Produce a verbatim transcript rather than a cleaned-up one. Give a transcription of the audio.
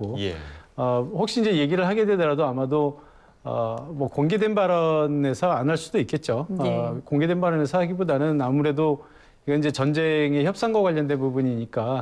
같고 예. 어, 혹시 이제 얘기를 하게 되더라도 아마도 어, 뭐 공개된 발언에서 안 할 수도 있겠죠. 네. 어, 공개된 발언에서 하기보다는 아무래도 이건 이제 전쟁의 협상과 관련된 부분이니까